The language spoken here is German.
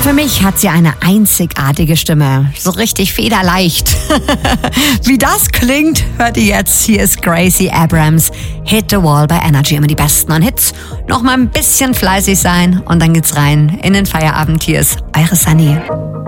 Für mich hat sie eine einzigartige Stimme, so richtig federleicht. Wie das klingt, hört ihr jetzt. Hier ist Gracie Abrams, Hit the Wall bei Energy. Immer die besten an Hits. Noch mal ein bisschen fleißig sein und dann geht's rein in den Feierabend. Hier ist eure Sunny.